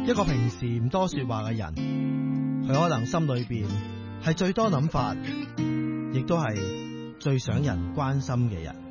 一個平時唔多說話嘅人，佢可能心裏邊係最多諗法，亦都係最想人關心嘅人。